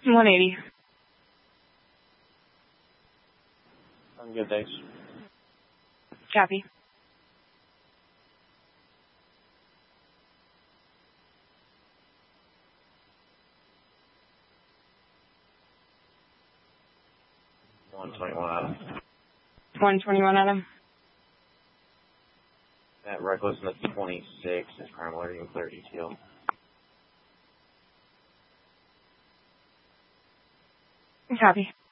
180. I'm good, thanks. Copy. Adam. 121, Adam. That recklessness 26 is crime alerting clear detail. Copy.